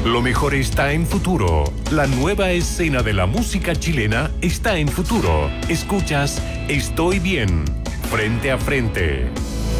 Lo mejor está en Futuro. La nueva escena de la música chilena está en Futuro. Escuchas Estoy Bien, frente a frente.